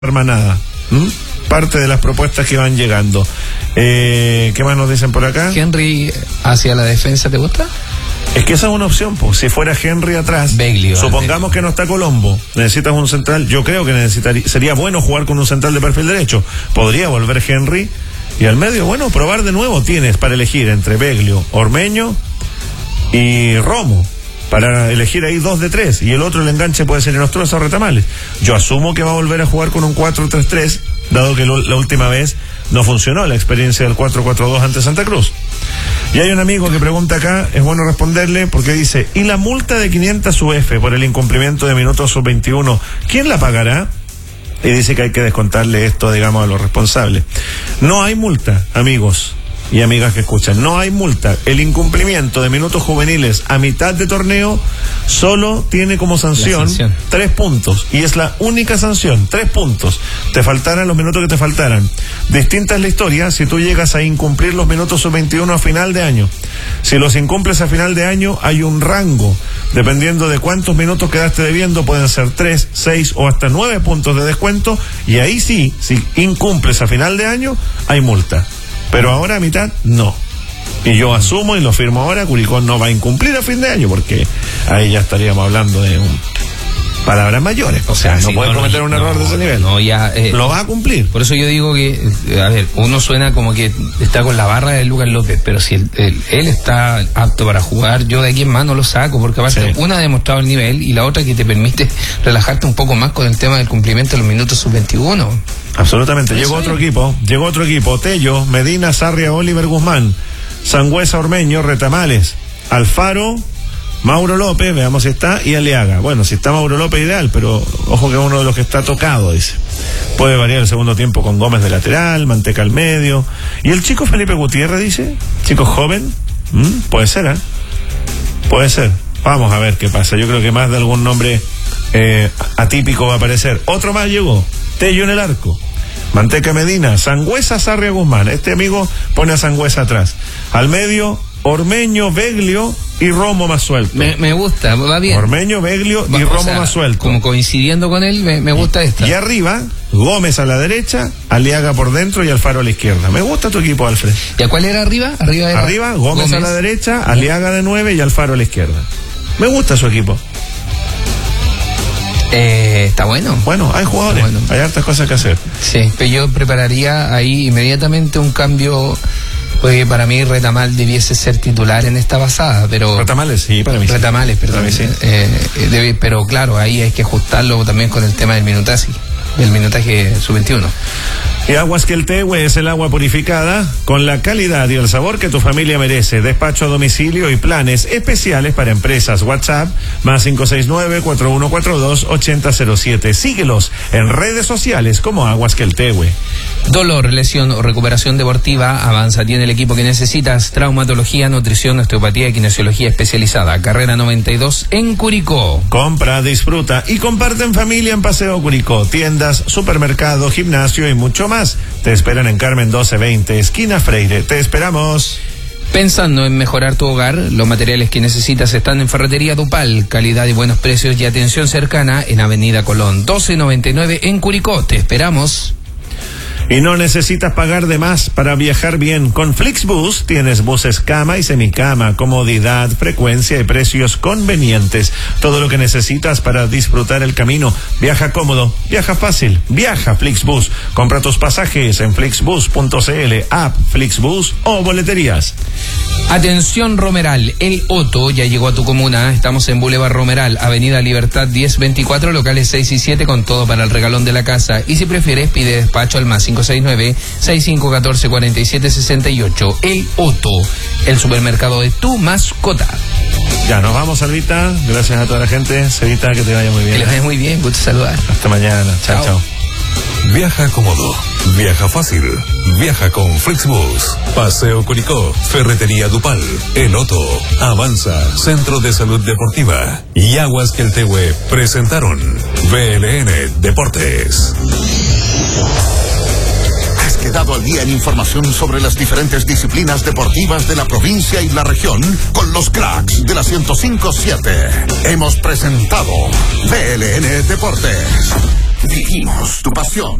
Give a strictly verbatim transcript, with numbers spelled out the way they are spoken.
hermanada. ¿Mm? Parte de las propuestas que van llegando. Eh, ¿Qué más nos dicen por acá? Henry hacia la defensa, ¿te gusta? Es que esa es una opción, pues. Si fuera Henry atrás, Beglio, supongamos Beglio. que no está Colombo, necesitas un central. Yo creo que necesitaría, sería bueno jugar con un central de perfil derecho. Podría volver Henry y al medio, bueno, probar de nuevo. Tienes para elegir entre Beglio, Ormeño y Romo, para elegir ahí dos de tres, y el otro, el enganche, puede ser Inostroza o Retamales. Yo asumo que va a volver a jugar con un cuatro tres tres, dado que lo, la última vez no funcionó la experiencia del cuatro cuatro dos ante Santa Cruz. Y hay un amigo que pregunta acá, es bueno responderle, porque dice: ¿y la multa de quinientas U F por el incumplimiento de minutos sub veintiuno, quién la pagará? Y dice que hay que descontarle esto, digamos, a los responsables. No hay multa, amigos y amigas que escuchan, no hay multa. El incumplimiento de minutos juveniles a mitad de torneo solo tiene como sanción, sanción tres puntos, y es la única sanción, tres puntos. Te faltaran los minutos que te faltaran. Distinta es la historia si tú llegas a incumplir los minutos sub veintiuno a final de año. Si los incumples a final de año, hay un rango, dependiendo de cuántos minutos quedaste debiendo, pueden ser tres, seis o hasta nueve puntos de descuento, y ahí sí, si incumples a final de año, hay multa. Pero ahora a mitad, no. Y yo asumo y lo firmo ahora, Curicó no va a incumplir a fin de año, porque ahí ya estaríamos hablando de un, palabras mayores. O sea, no sí, puede no, cometer no, un error no, de ese nivel. No, ya, eh, lo va a cumplir. Por eso yo digo que, a ver, uno suena como que está con la barra de Lucas López, pero si él, él, él está apto para jugar, yo de aquí en más no lo saco, porque aparte, sí, una ha demostrado el nivel y la otra que te permite relajarte un poco más con el tema del cumplimiento de los minutos sub veintiuno. Absolutamente. Llegó otro equipo, llegó otro equipo, Tello, Medina, Sarria, Oliver Guzmán, Sangüesa, Ormeño, Retamales, Alfaro, Mauro López, veamos si está, y Aliaga. Bueno, si está Mauro López, ideal, pero ojo que es uno de los que está tocado, dice. Puede variar el segundo tiempo con Gómez de lateral, Manteca al medio. Y el chico Felipe Gutiérrez, dice, chico joven, ¿Mm? puede ser, ¿eh? Puede ser. Vamos a ver qué pasa. Yo creo que más de algún nombre eh, atípico va a aparecer. Otro más llegó, Tello en el arco, Manteca Medina, Sangüesa, Sarria, Guzmán. Este amigo pone a Sangüesa atrás. Al medio, Ormeño, Beglio y Romo más suelto. Me, me gusta, va bien. Ormeño, Beglio y va, Romo, o sea, más suelto. Como coincidiendo con él, me, me gusta esta. Y arriba, Gómez a la derecha, Aliaga por dentro y Alfaro a la izquierda. Me gusta tu equipo, Alfred. ¿Y a cuál era arriba? Arriba, era arriba Gómez, Gómez a la derecha, Aliaga de nueve y Alfaro a la izquierda. Me gusta su equipo. Eh, está bueno. Bueno, hay jugadores, bueno. Hay hartas cosas que hacer. Sí, pero yo prepararía ahí inmediatamente un cambio, porque para mí Retamal debiese ser titular en esta pasada, pero... Retamales, sí, para mí sí. Retamales, perdón. Para mí sí. Eh, debe, pero claro, ahí hay que ajustarlo también con el tema del minutaje, del minutaje sub veintiuno. Y Aguas Queltehue es el agua purificada con la calidad y el sabor que tu familia merece. Despacho a domicilio y planes especiales para empresas. WhatsApp más cinco seis nueve, cuatro uno cuatro dos, ocho cero cero siete. Síguelos en redes sociales como Aguas Queltehue. Dolor, lesión o recuperación deportiva, Avanza tiene el equipo que necesitas. Traumatología, nutrición, osteopatía y kinesiología especializada. Carrera noventa y dos en Curicó. Compra, disfruta y comparte en familia en Paseo Curicó. Tiendas, supermercado, gimnasio y mucho más. Te esperan en Carmen doce veinte, esquina Freire. Te esperamos. Pensando en mejorar tu hogar, los materiales que necesitas están en Ferretería Dupal. Calidad y buenos precios y atención cercana en Avenida Colón doce noventa y nueve en Curicó. Te esperamos. Y no necesitas pagar de más para viajar bien. Con Flixbus tienes buses cama y semicama, comodidad, frecuencia y precios convenientes. Todo lo que necesitas para disfrutar el camino. Viaja cómodo, viaja fácil, viaja Flixbus. Compra tus pasajes en flixbus punto cl, app Flixbus o boleterías. Atención Romeral, el Otto ya llegó a tu comuna. Estamos en Boulevard Romeral, Avenida Libertad diez veinticuatro, locales seis y siete, con todo para el regalón de la casa. Y si prefieres, pide despacho al más cinco seis nueve, seis cinco uno cuatro, cuatro siete seis ocho. El Otto, el supermercado de tu mascota. Ya nos vamos, Salvita. Gracias a toda la gente. Salvita, que te vaya muy bien. Que les vaya muy bien, gusto saludar. Hasta mañana. Chao, chao. Viaja cómodo, viaja fácil, viaja con Flixbus. Paseo Curicó, Ferretería Dupal, El Otto, Avanza, Centro de Salud Deportiva y Aguas Queltehue presentaron B L N Deportes. Has quedado al día en información sobre las diferentes disciplinas deportivas de la provincia y la región con los cracks de la ciento cinco punto siete. Hemos presentado B L N Deportes. Vivimos tu pasión.